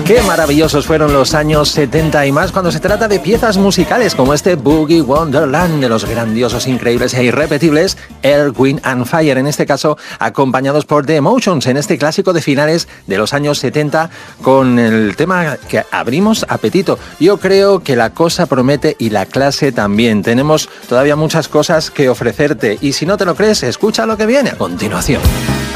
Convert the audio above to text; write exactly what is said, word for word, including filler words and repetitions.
Qué maravillosos fueron los años setenta y más cuando se trata de piezas musicales como este Boogie Wonderland de los grandiosos, increíbles e irrepetibles Earth, Wind and Fire, en este caso acompañados por The Emotions, en este clásico de finales de los años setenta con el tema que abrimos apetito. Yo creo que la cosa promete y la clase también. Tenemos todavía muchas cosas que ofrecerte y si no te lo crees, escucha lo que viene a continuación.